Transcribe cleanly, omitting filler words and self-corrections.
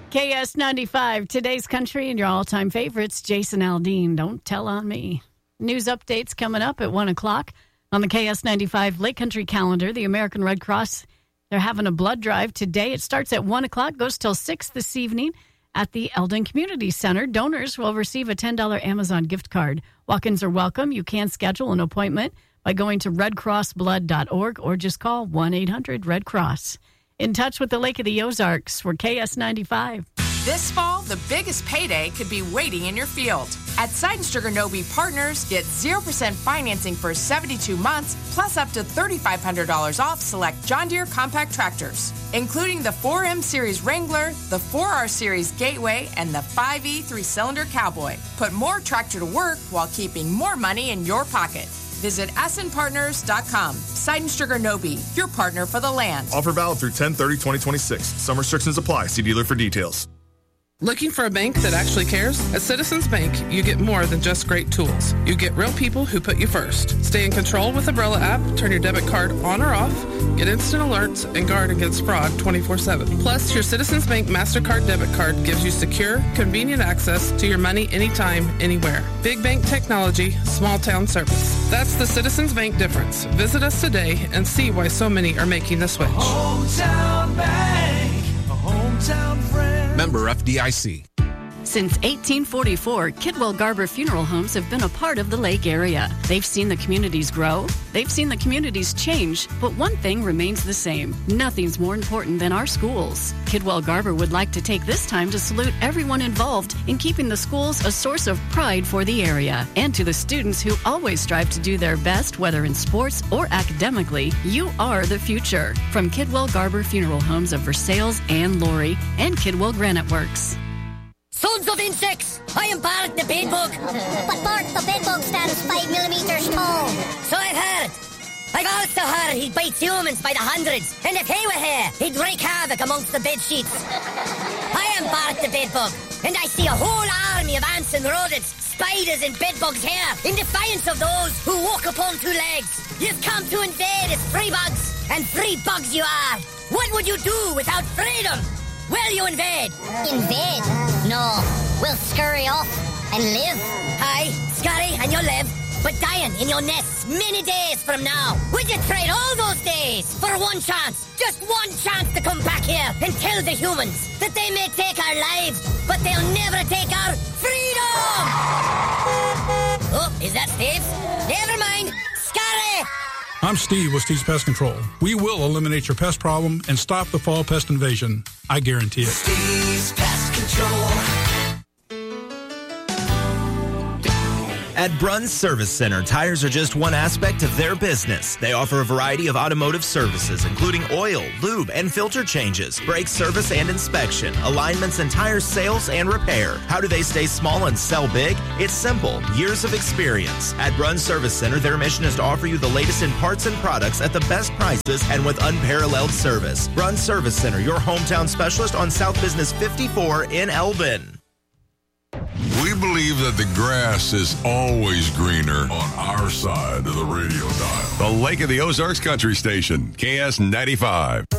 KS95, today's country and your all-time favorites, Jason Aldean, Don't Tell on Me. News updates coming up at 1 o'clock on the KS95 Lake Country calendar. The American Red Cross, they're having a blood drive today. It starts at 1 o'clock, goes till 6 this evening at the Eldon Community Center. Donors will receive a $10 Amazon gift card. Walk-ins are welcome. You can schedule an appointment by going to redcrossblood.org or just call 1-800-RED-CROSS. In touch with the Lake of the Ozarks, we're KS95. This fall, the biggest payday could be waiting in your field. At Seidenstriger Nobe Partners, get 0% financing for 72 months, plus up to $3,500 off select John Deere compact tractors, including the 4M Series Wrangler, the 4R Series Gateway, and the 5E 3-cylinder Cowboy. Put more tractor to work while keeping more money in your pocket. Visit ascenpartners.com. Seidenstriger Nobe, your partner for the land. Offer valid through 10/30/2026. Some restrictions apply. See dealer for details. Looking for a bank that actually cares? At Citizens Bank, you get more than just great tools. You get real people who put you first. Stay in control with Umbrella app, turn your debit card on or off, get instant alerts, and guard against fraud 24/7. Plus, your Citizens Bank MasterCard debit card gives you secure, convenient access to your money anytime, anywhere. Big bank technology, small town service. That's the Citizens Bank difference. Visit us today and see why so many are making the switch. Hometown Bank, a hometown friend. Member FDIC. Since 1844, Kidwell Garber Funeral Homes have been a part of the lake area. They've seen the communities grow, they've seen the communities change, but one thing remains the same. Nothing's more important than our schools. Kidwell Garber would like to take this time to salute everyone involved in keeping the schools a source of pride for the area. And to the students who always strive to do their best, whether in sports or academically, you are the future. From Kidwell Garber Funeral Homes of Versailles and Laurie and Kidwell Granite Works. Sons of insects, I am Bart the bedbug. But Bart the bedbug stands 5 millimeters tall. So I've heard. I've also heard he bites humans by the hundreds, and if he were here, he'd wreak havoc amongst the bed sheets. I am Bart the bedbug, and I see a whole army of ants and rodents, spiders and bedbugs here, in defiance of those who walk upon two legs. You've come to invade as free bugs, and free bugs you are. What would you do without freedom? Will you invade? Invade? No. We'll scurry off and live. Aye, scurry and you'll live, but dying in your nests many days from now. Would you trade all those days for one chance, just one chance to come back here and tell the humans that they may take our lives, but they'll never take our freedom? Oh, is that Steve? Never mind. Scurry! I'm Steve with Steve's Pest Control. We will eliminate your pest problem and stop the fall pest invasion. I guarantee it. Steve's Pest Control. At Bruns Service Center, tires are just one aspect of their business. They offer a variety of automotive services, including oil, lube, and filter changes, brake service and inspection, alignments and tire sales and repair. How do they stay small and sell big? It's simple. Years of experience. At Bruns Service Center, their mission is to offer you the latest in parts and products at the best prices and with unparalleled service. Bruns Service Center, your hometown specialist on South Business 54 in Eldon. We believe that the grass is always greener on our side of the radio dial. The Lake of the Ozarks Country Station, KS95.